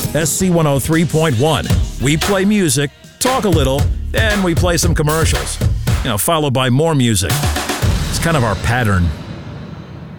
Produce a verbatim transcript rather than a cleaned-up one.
S C one oh three point one. We play music, talk a little, then we play some commercials. You know, followed by more music. It's kind of our pattern.